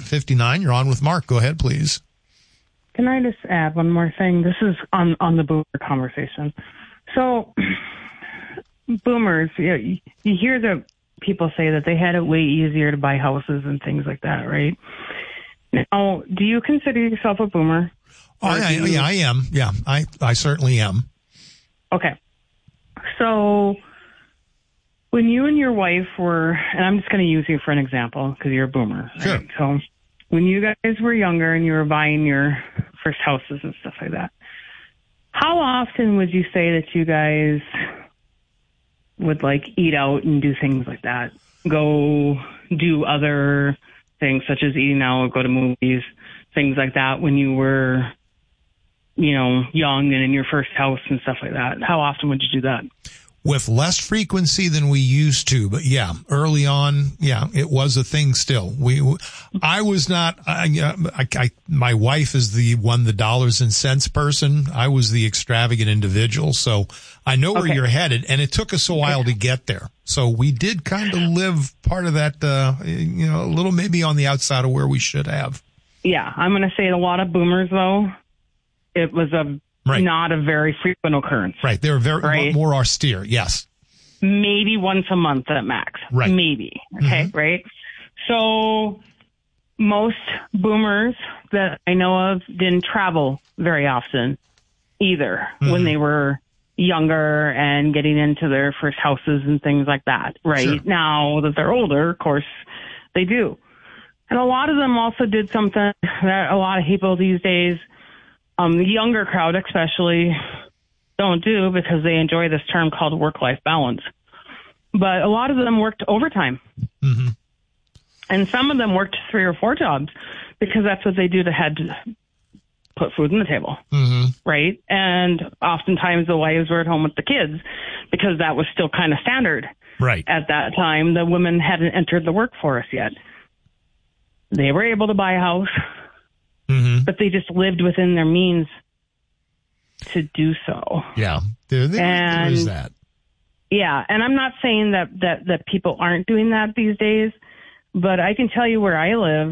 55-59. You're on with Mark. Go ahead, please. Can I just add one more thing? This is on the boomer conversation. So, boomers, you hear the people say that they had it way easier to buy houses and things like that, right? Now, do you consider yourself a boomer? Yeah, I am. Yeah, I certainly am. Okay. So, when you and your wife were, and I'm just going to use you for an example because you're a boomer. Sure. Right? So, when you guys were younger and you were buying your first houses and stuff like that, how often would you say that you guys would like eat out and do things like that? Go do other things such as eating out, go to movies, things like that when you were, young and in your first house and stuff like that? How often would you do that? With less frequency than we used to, but yeah, early on, yeah, it was a thing still. I was not, my wife is the dollars and cents person. I was the extravagant individual. So I know where you're headed, and it took us a while to get there. So we did kind of live part of that, a little maybe on the outside of where we should have. Yeah. I'm going to say a lot of boomers though, it was not a very frequent occurrence. Right. They were very more austere. Yes. Maybe once a month at max. Right. Maybe. Okay. Mm-hmm. Right. So most boomers that I know of didn't travel very often either when they were younger and getting into their first houses and things like that. Right. Sure. Now that they're older, of course they do. And a lot of them also did something that a lot of people these days, the younger crowd especially, don't do because they enjoy this term called work-life balance. But a lot of them worked overtime. Mm-hmm. And some of them worked 3 or 4 jobs because that's what they do to put food on the table. Mm-hmm. Right? And oftentimes the wives were at home with the kids because that was still kind of standard. Right. At that time, the women hadn't entered the workforce yet. They were able to buy a house. Mm-hmm. But they just lived within their means to do so. Yeah, there is that. Yeah, and I'm not saying that people aren't doing that these days, but I can tell you where I live,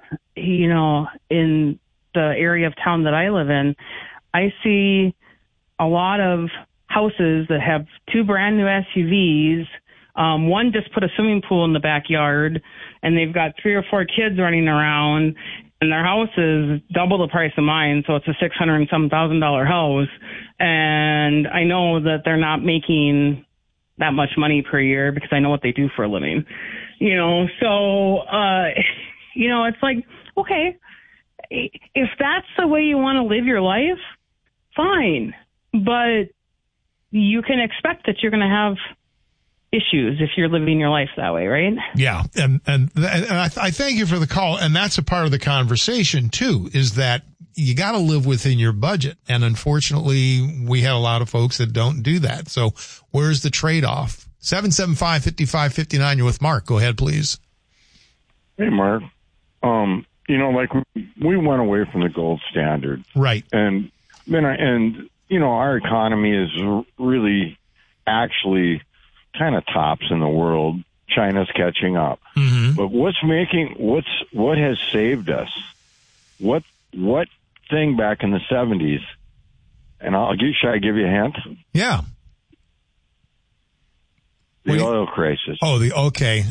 in the area of town that I live in, I see a lot of houses that have 2 brand new SUVs. One just put a swimming pool in the backyard, and they've got 3 or 4 kids running around. And their house is double the price of mine, so it's a $600,000 and some house. And I know that they're not making that much money per year because I know what they do for a living. So it's like, okay, if that's the way you want to live your life, fine. But you can expect that you're going to have issues if you're living your life that way, right? Yeah. And I thank you for the call. And that's a part of the conversation too, is that you got to live within your budget. And unfortunately, we have a lot of folks that don't do that. So where's the trade-off? 775-5559. You're with Mark. Go ahead, please. Hey, Mark. We went away from the gold standard. Right. And our economy is really actually kind of tops in the world. China's catching up. Mm-hmm. But what has saved us? What thing back in the 70s? And should I give you a hint? Yeah. The oil crisis. Oh, okay.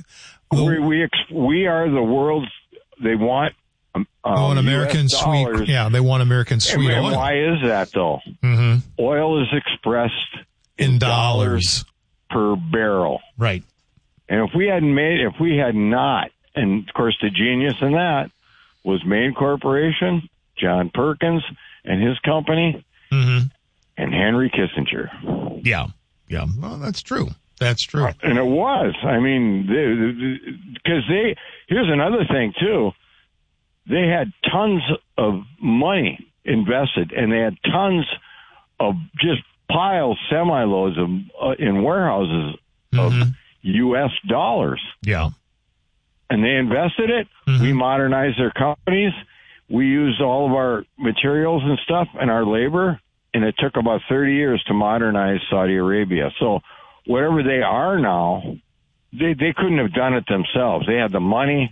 We are the world's. They want an American sweet. Yeah, they want American sweet oil. Why is that though? Mm-hmm. Oil is expressed in dollars per barrel. Right. And if we had not, and of course the genius in that was Maine Corporation, John Perkins and his company, mm-hmm. and Henry Kissinger. Yeah. Yeah. Well, that's true. That's true. And it was. I mean, because here's another thing too. They had tons of money invested, and they had tons of just semi-loads in warehouses mm-hmm. of U.S. dollars. Yeah. And they invested it. Mm-hmm. We modernized their companies. We used all of our materials and stuff and our labor, and it took about 30 years to modernize Saudi Arabia. So whatever they are now, they couldn't have done it themselves. They had the money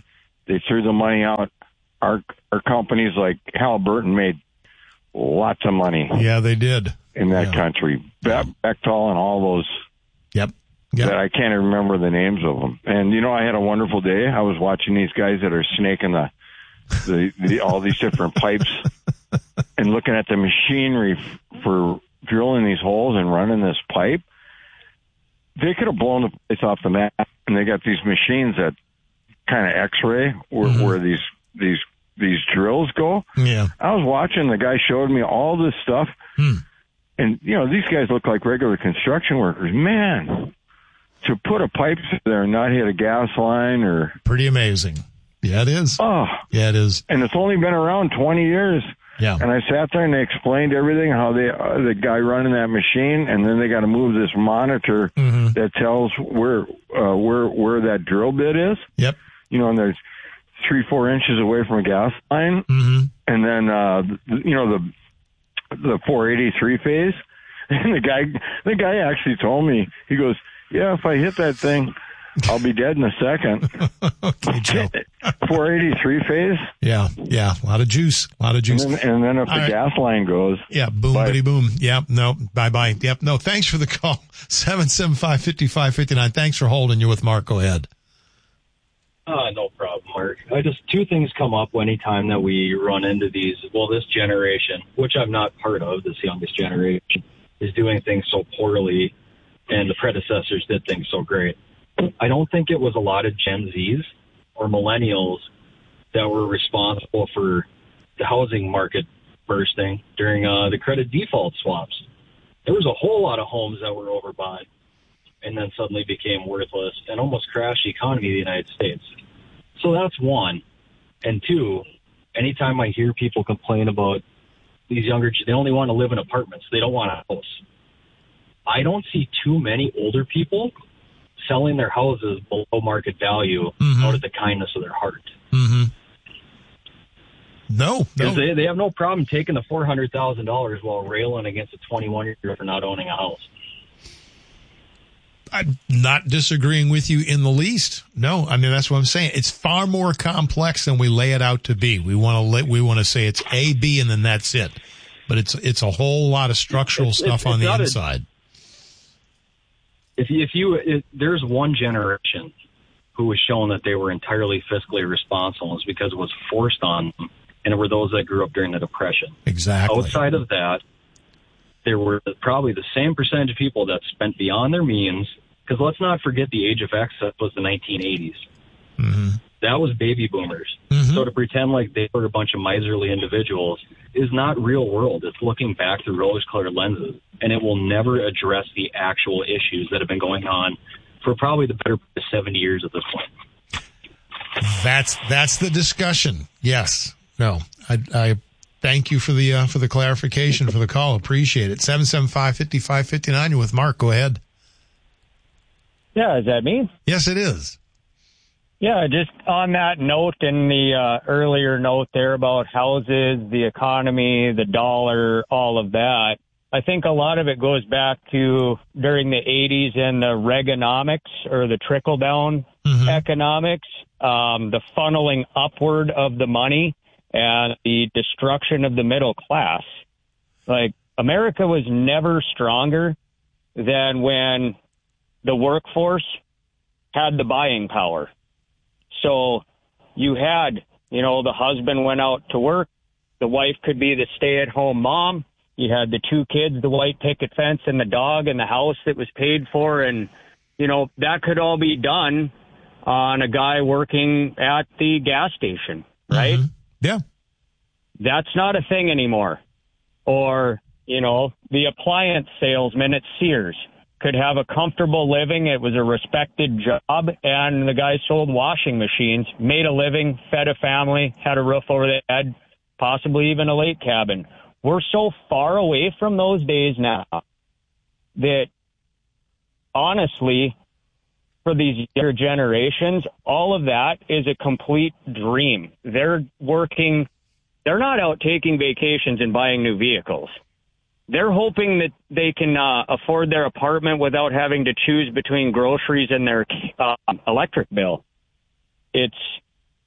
They threw the money out. Our companies like Halliburton made lots of money. Yeah, they did. In that country. Bechtel and all those. Yep. That I can't even remember the names of them. And, I had a wonderful day. I was watching these guys that are snaking all these different pipes and looking at the machinery for drilling these holes and running this pipe. They could have blown the place off the map, and they got these machines that kind of X-ray where these drills go. Yeah. I was watching, the guy showed me all this stuff, and these guys look like regular construction workers. Man, to put a pipe there and not hit a gas line or pretty amazing. Yeah, it is. Oh, yeah, it is. And it's only been around 20 years. Yeah. And I sat there and they explained everything, how the guy running that machine, and then they got to move this monitor that tells where that drill bit is. Yep. And there's 3-4 inches away from a gas line, and then the 483 phase. And the guy actually told me, he goes, "Yeah, if I hit that thing, I'll be dead in a second." Okay, Joe. 483 phase. Yeah, a lot of juice. And then if the gas line goes. Yeah, boom, bitty boom. Yep, no, bye-bye. Yep, no, thanks for the call. 775-5559. Thanks for holding. You with Mark. Go ahead. No problem, Mark. Two things come up anytime that we run into these. Well, this generation, which I'm not part of, this youngest generation, is doing things so poorly, and the predecessors did things so great. I don't think it was a lot of Gen Zs or millennials that were responsible for the housing market bursting during the credit default swaps. There was a whole lot of homes that were overbought and then suddenly became worthless and almost crashed the economy of the United States. So that's one. And two, anytime I hear people complain about these younger, they only want to live in apartments. They don't want a house. I don't see too many older people selling their houses below market value out of the kindness of their heart. No. They have no problem taking the $400,000 while railing against a 21-year-old for not owning a house. I'm not disagreeing with you in the least. No, I mean, that's what I'm saying. It's far more complex than we lay it out to be. We want to say it's A, B, and then that's it. But it's a whole lot of structural stuff on the inside. There's one generation who was shown that they were entirely fiscally responsible, is because it was forced on them, and it were those that grew up during the Depression. Exactly. Outside of that, there were probably the same percentage of people that spent beyond their means, because let's not forget the age of excess was the 1980s. That was baby boomers. So to pretend like they were a bunch of miserly individuals is not real world. It's looking back through rose-colored lenses, and it will never address the actual issues that have been going on for probably the better part of 70 years at this point. That's the discussion. Yes. No. I thank you for the clarification, for the call. Appreciate it. 775-5559. You're with Mark. Go ahead. Yeah, is that me? Yes, it is. Yeah, just on that note, in the earlier note there about houses, the economy, the dollar, all of that, I think a lot of it goes back to during the 80s and the Reaganomics, or the trickle-down economics, the funneling upward of the money and the destruction of the middle class. Like, America was never stronger than when the workforce had the buying power. So you had, the husband went out to work. The wife could be the stay-at-home mom. You had the two kids, the white picket fence and the dog, and the house that was paid for. And, that could all be done on a guy working at the gas station, right? Yeah. That's not a thing anymore. Or, the appliance salesman at Sears could have a comfortable living. It was a respected job, and the guy sold washing machines, made a living, fed a family, had a roof over their head, possibly even a lake cabin. We're so far away from those days now that, honestly, for these younger generations, all of that is a complete dream. They're not out taking vacations and buying new vehicles. They're hoping that they can afford their apartment without having to choose between groceries and their electric bill. It's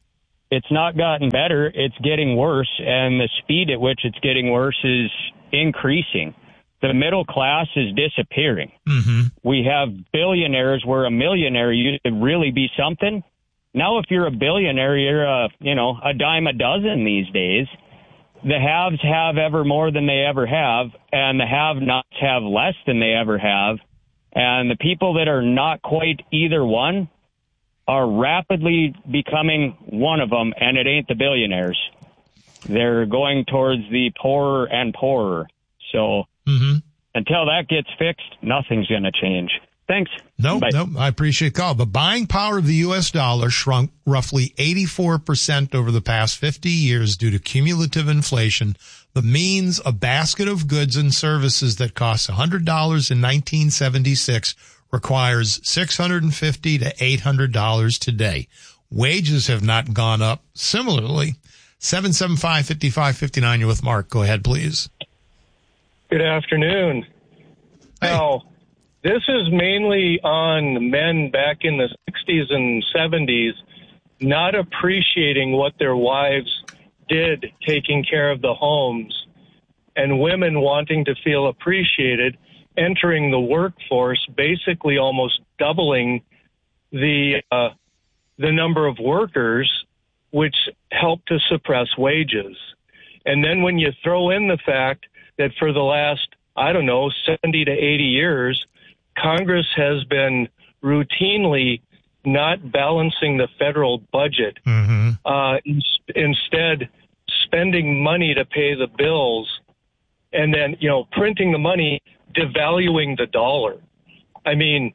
it's not gotten better. It's getting worse, and the speed at which it's getting worse is increasing. The middle class is disappearing. Mm-hmm. We have billionaires where a millionaire used to really be something. Now, if you're a billionaire, you're a dime a dozen these days. The haves have ever more than they ever have, and the have-nots have less than they ever have. And the people that are not quite either one are rapidly becoming one of them, and it ain't the billionaires. They're going towards the poorer and poorer. So until that gets fixed, nothing's going to change. Thanks. No, I appreciate the call. The buying power of the U.S. dollar shrunk roughly 84% over the past 50 years due to cumulative inflation. The means a basket of goods and services that cost $100 in 1976 requires $650 to $800 today. Wages have not gone up similarly. 775-5559, you're with Mark. Go ahead, please. Good afternoon. Hey. Now, this is mainly on men back in the 60s and 70s not appreciating what their wives did taking care of the homes, and women wanting to feel appreciated, entering the workforce, basically almost doubling the number of workers, which helped to suppress wages. And then when you throw in the fact that for the last, 70 to 80 years, Congress has been routinely not balancing the federal budget, instead spending money to pay the bills, and then, printing the money, devaluing the dollar. I mean,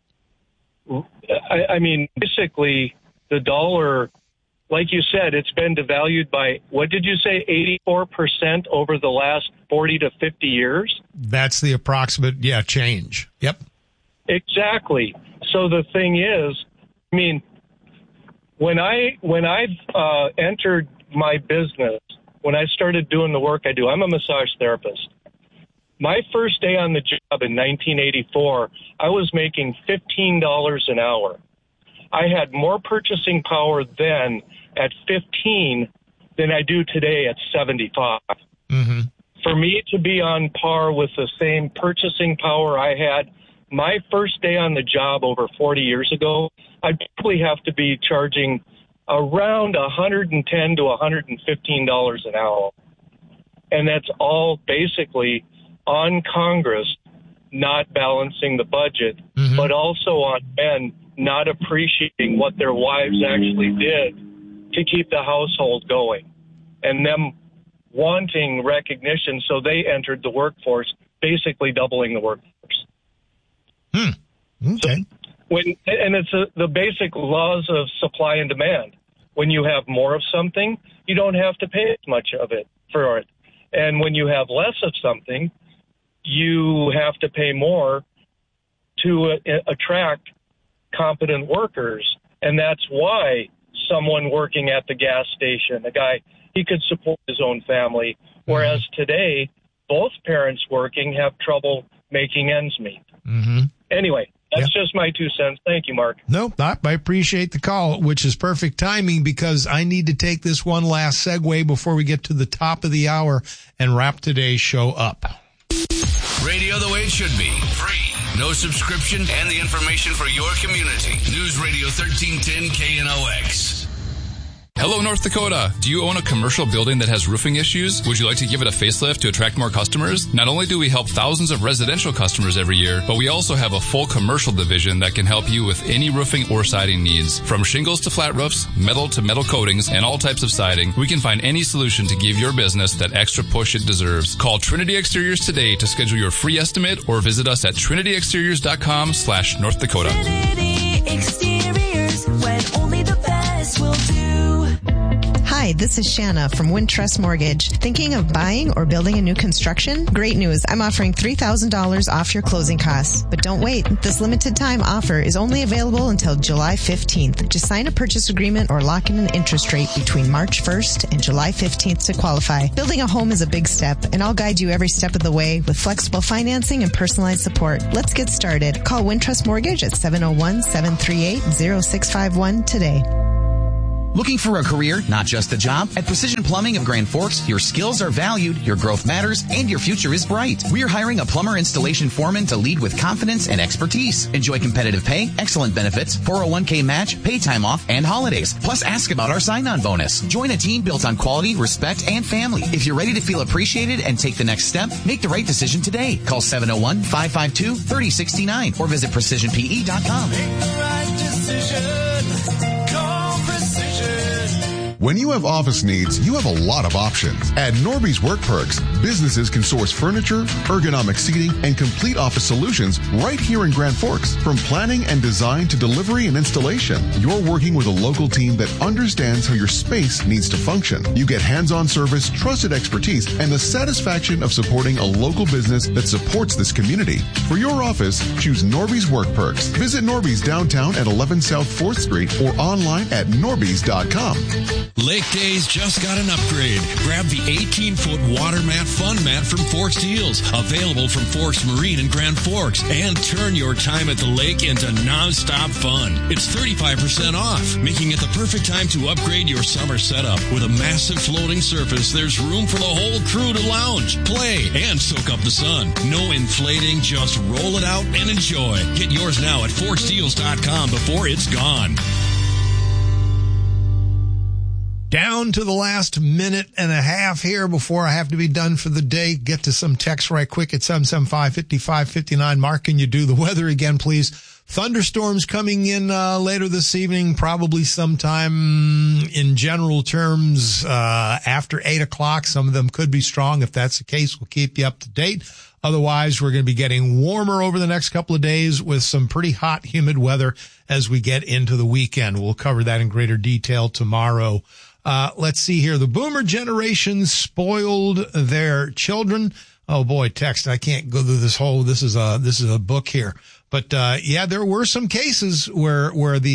basically the dollar, like you said, it's been devalued by, what did you say, 84% over the last 40 to 50 years? That's the approximate, change. Yep. Exactly. So the thing is, when I entered my business, when I started doing the work I do, I'm a massage therapist. My first day on the job in 1984, I was making $15 an hour. I had more purchasing power then at 15 than I do today at 75. Mm-hmm. For me to be on par with the same purchasing power I had my first day on the job over 40 years ago, I'd probably have to be charging around $110 to $115 an hour. And that's all basically on Congress not balancing the budget, but also on men not appreciating what their wives actually did to keep the household going, and them wanting recognition, so they entered the workforce, basically doubling the workforce. Okay. So it's the basic laws of supply and demand. When you have more of something, you don't have to pay as much of it for it. And when you have less of something, you have to pay more to attract competent workers. And that's why someone working at the gas station, a guy, he could support his own family. Whereas today, both parents working have trouble making ends meet. Anyway, that's just my 2 cents. Thank you, Mark. No, I appreciate the call, which is perfect timing because I need to take this one last segue before we get to the top of the hour and wrap today's show up. Radio the way it should be. Free. No subscription and the information for your community. News Radio 1310 KNOX. Hello, North Dakota. Do you own a commercial building that has roofing issues? Would you like to give it a facelift to attract more customers? Not only do we help thousands of residential customers every year, but we also have a full commercial division that can help you with any roofing or siding needs. From shingles to flat roofs, metal to metal coatings, and all types of siding, we can find any solution to give your business that extra push it deserves. Call Trinity Exteriors today to schedule your free estimate or visit us at trinityexteriors.com/North Dakota. Trinity Exteriors, when only the best will do. Hi, this is Shanna from Wintrust Mortgage. Thinking of buying or building a new construction? Great news. I'm offering $3,000 off your closing costs. But don't wait. This limited time offer is only available until July 15th. Just sign a purchase agreement or lock in an interest rate between March 1st and July 15th to qualify. Building a home is a big step, and I'll guide you every step of the way with flexible financing and personalized support. Let's get started. Call Wintrust Mortgage at 701-738-0651 today. Looking for a career, not just a job? At Precision Plumbing of Grand Forks, your skills are valued, your growth matters, and your future is bright. We're hiring a plumber installation foreman to lead with confidence and expertise. Enjoy competitive pay, excellent benefits, 401k match, pay time off, and holidays. Plus, ask about our sign-on bonus. Join a team built on quality, respect, and family. If you're ready to feel appreciated and take the next step, make the right decision today. Call 701-552-3069 or visit precisionpe.com. Make the right decision. Call Precision. When you have office needs, you have a lot of options. At Norby's Work Perks, businesses can source furniture, ergonomic seating, and complete office solutions right here in Grand Forks. From planning and design to delivery and installation, you're working with a local team that understands how your space needs to function. You get hands-on service, trusted expertise, and the satisfaction of supporting a local business that supports this community. For your office, choose Norby's Work Perks. Visit Norby's downtown at 11 South 4th Street or online at norbys.com. Lake Days just got an upgrade. Grab the 18-foot water mat fun mat from Forks Deals, available from Forks Marine in Grand Forks, and turn your time at the lake into non-stop fun. It's 35% off, making it the perfect time to upgrade your summer setup. With a massive floating surface, there's room for the whole crew to lounge, play, and soak up the sun. No inflating, just roll it out and enjoy. Get yours now at forksdeals.com before it's gone. Down to the last minute and a half here before I have to be done for the day. Get to some text right quick at 775-5559. Mark, can you do the weather again, please? Thunderstorms coming in later this evening, probably sometime in general terms after 8 o'clock. Some of them could be strong. If that's the case, we'll keep you up to date. Otherwise, we're going to be getting warmer over the next couple of days with some pretty hot, humid weather as we get into the weekend. We'll cover that in greater detail tomorrow. Let's see here. The boomer generation spoiled their children. Oh boy, text. I can't go through this is a book here. But, yeah, there were some cases where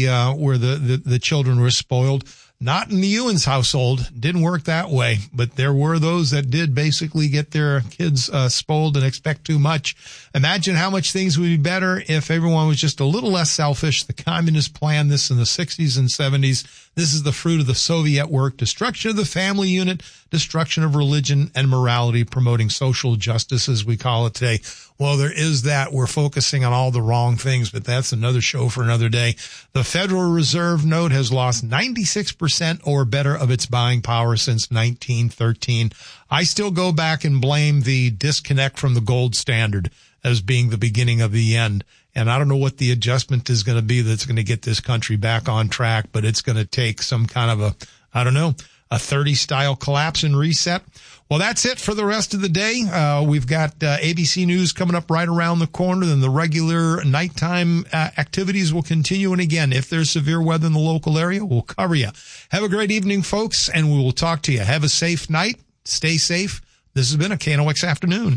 the children were spoiled. Not in the Ewens household. Didn't work that way. But there were those that did basically get their kids spoiled and expect too much. Imagine how much things would be better if everyone was just a little less selfish. The communists planned this in the 60s and 70s. This is the fruit of the Soviet work. Destruction of the family unit, destruction of religion and morality, promoting social justice, as we call it today. Well, there is that. We're focusing on all the wrong things, but that's another show for another day. The Federal Reserve note has lost 96% or better of its buying power since 1913. I still go back and blame the disconnect from the gold standard as being the beginning of the end. And I don't know what the adjustment is going to be that's going to get this country back on track, but it's going to take some kind of a 30-style collapse and reset. Well, that's it for the rest of the day. We've got ABC News coming up right around the corner. Then the regular nighttime activities will continue. And again, if there's severe weather in the local area, we'll cover you. Have a great evening, folks, and we will talk to you. Have a safe night. Stay safe. This has been a KNOX Afternoon.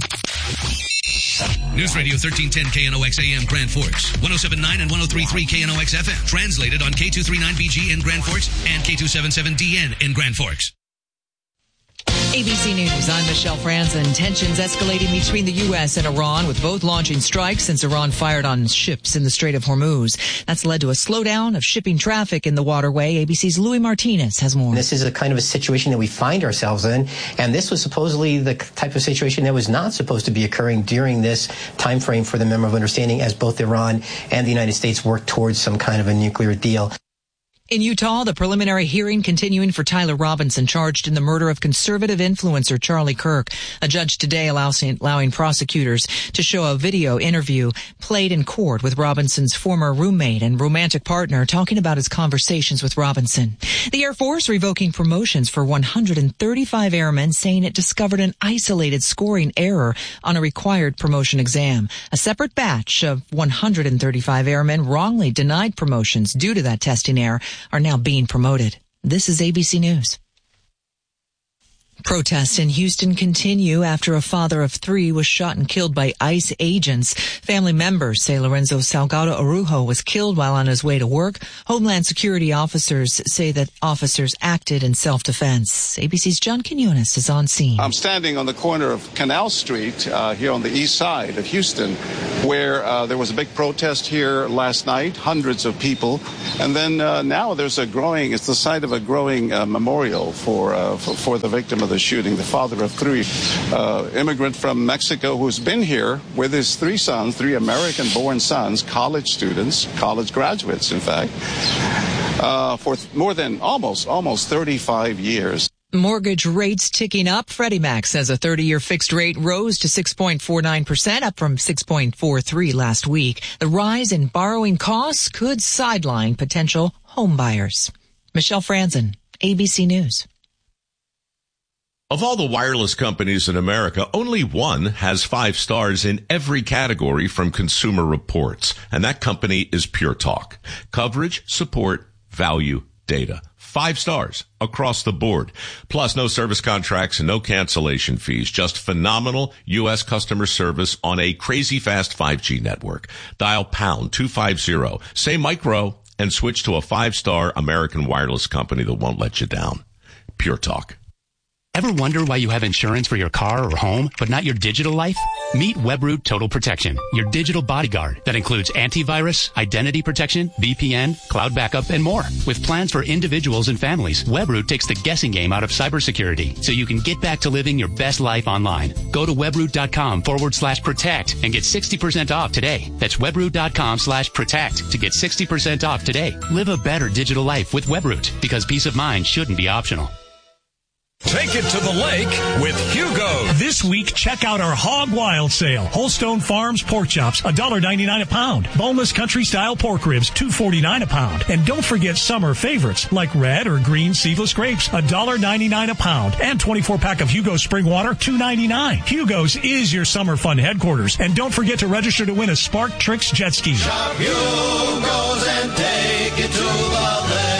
News Radio 1310 KNOX AM Grand Forks, 107.9 and 103.3 KNOX FM. Translated on K239BG in Grand Forks and K277DN in Grand Forks. ABC News, I'm Michelle Franzen. Tensions escalating between the U.S. and Iran, with both launching strikes since Iran fired on ships in the Strait of Hormuz. That's led to a slowdown of shipping traffic in the waterway. ABC's Louis Martinez has more. This is a kind of a situation that we find ourselves in, and this was supposedly the type of situation that was not supposed to be occurring during this time frame for the Memorandum of Understanding, as both Iran and the United States work towards some kind of a nuclear deal. In Utah, the preliminary hearing continuing for Tyler Robinson, charged in the murder of conservative influencer Charlie Kirk. A judge today allowing prosecutors to show a video interview played in court with Robinson's former roommate and romantic partner talking about his conversations with Robinson. The Air Force revoking promotions for 135 airmen, saying it discovered an isolated scoring error on a required promotion exam. A separate batch of 135 airmen wrongly denied promotions due to that testing error are now being promoted. This is ABC News. Protests in Houston continue after a father of 3 was shot and killed by ICE agents. Family members say Lorenzo Salgado Arujo was killed while on his way to work. Homeland Security officers say that officers acted in self-defense. ABC's John Quinones is on scene. I'm standing on the corner of Canal Street here on the east side of Houston, where there was a big protest here last night, hundreds of people. And then now it's the site of a growing memorial for the victim of the shooting, the father of 3, immigrant from Mexico who's been here with his 3 sons, 3 American-born sons, college students, college graduates, in fact, for more than almost 35 years. Mortgage rates ticking up. Freddie Mac says a 30-year fixed rate rose to 6.49%, up from 6.43 last week. The rise in borrowing costs could sideline potential home buyers. Michelle Franzen, ABC News. Of all the wireless companies in America, only one has 5 stars in every category from Consumer Reports, and that company is Pure Talk. Coverage, support, value, data. 5 stars across the board. Plus, no service contracts and no cancellation fees. Just phenomenal U.S. customer service on a crazy fast 5G network. Dial pound 250. Say micro and switch to a 5-star American wireless company that won't let you down. Pure Talk. Ever wonder why you have insurance for your car or home, but not your digital life? Meet Webroot Total Protection, your digital bodyguard that includes antivirus, identity protection, VPN, cloud backup, and more. With plans for individuals and families, Webroot takes the guessing game out of cybersecurity so you can get back to living your best life online. Go to webroot.com/protect and get 60% off today. That's webroot.com/protect to get 60% off today. Live a better digital life with Webroot, because peace of mind shouldn't be optional. Take it to the lake with Hugo. This week, check out our Hog Wild sale. Holstone Farms pork chops, $1.99 a pound. Boneless country-style pork ribs, $2.49 a pound. And don't forget summer favorites like red or green seedless grapes, $1.99 a pound. And 24-pack of Hugo's Spring Water, $2.99. Hugo's is your summer fun headquarters. And don't forget to register to win a Spark Tricks jet ski. Shop Hugo's and take it to the lake.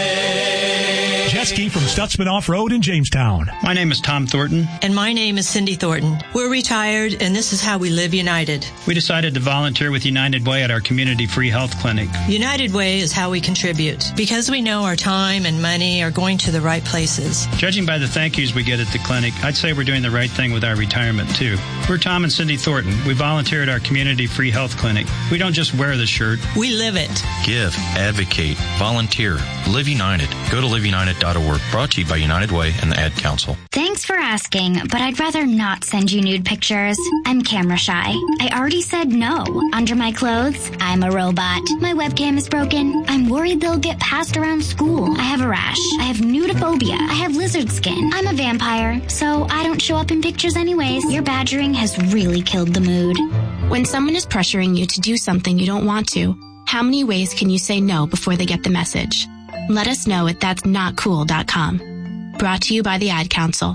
Jet ski from Stutzman Off-Road in Jamestown. My name is Tom Thornton. And my name is Cindy Thornton. We're retired, and this is how we live united. We decided to volunteer with United Way at our community free health clinic. United Way is how we contribute, because we know our time and money are going to the right places. Judging by the thank yous we get at the clinic, I'd say we're doing the right thing with our retirement, too. We're Tom and Cindy Thornton. We volunteer at our community free health clinic. We don't just wear the shirt. We live it. Give, advocate, volunteer, live united. Go to liveunited.org. Brought to you by United Way and the Ad Council. Thanks for asking, but I'd rather not send you nude pictures. I'm camera shy. I already said no. Under my clothes, I'm a robot. My webcam is broken. I'm worried they'll get passed around school. I have a rash. I have nudophobia. I have lizard skin. I'm a vampire, so I don't show up in pictures anyways. Your badgering has really killed the mood. When someone is pressuring you to do something you don't want to, how many ways can you say no before they get the message? Let us know at that'snotcool.com. Brought to you by the Ad Council.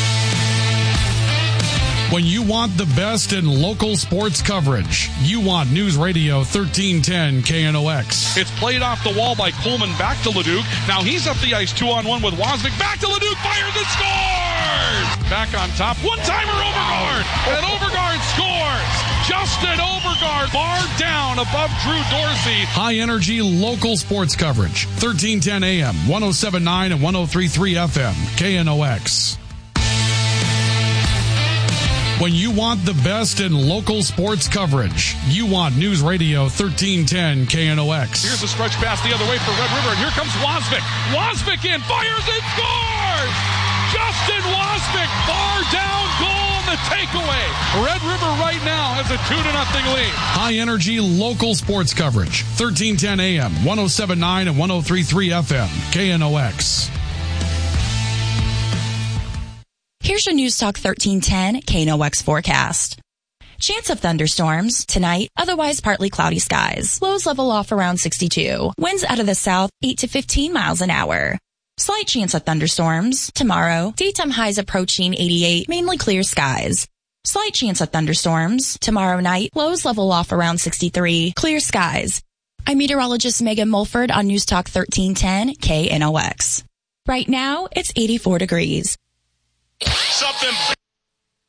When you want the best in local sports coverage, you want News Radio 1310 KNOX. It's played off the wall by Coleman back to Leduc. Now he's up the ice 2-on-1 with Wozniak. Back to Leduc, fires and scores! Back on top, one-timer Overgaard, and Overgaard scores! Justin Overgaard, bar down above Drew Dorsey. High energy local sports coverage. 1310 AM, 107.9 and 103.3 FM, KNOX. When you want the best in local sports coverage, you want News Radio 1310 KNOX. Here's a stretch pass the other way for Red River, and here comes Wozniak. Wozniak in, fires and scores! Justin Wozniak, bar down goal on the takeaway. Red River right now has a 2-0 lead. High energy local sports coverage. 1310 AM, 107.9 and 103.3 FM, KNOX. Here's your News Talk 1310 KNOX forecast. Chance of thunderstorms tonight, otherwise partly cloudy skies. Lows level off around 62. Winds out of the south 8 to 15 miles an hour. Slight chance of thunderstorms tomorrow. Daytime highs approaching 88, mainly clear skies. Slight chance of thunderstorms tomorrow night. Lows level off around 63, clear skies. I'm meteorologist Megan Mulford on News Talk 1310 KNOX. Right now, it's 84 degrees. Something